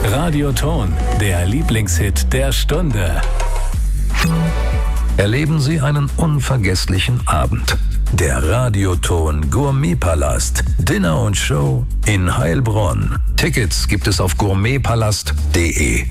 Radioton, der Lieblingshit der Stunde. Erleben Sie einen unvergesslichen Abend. Der Radioton Gourmetpalast. Dinner und Show in Heilbronn. Tickets gibt es auf gourmetpalast.de.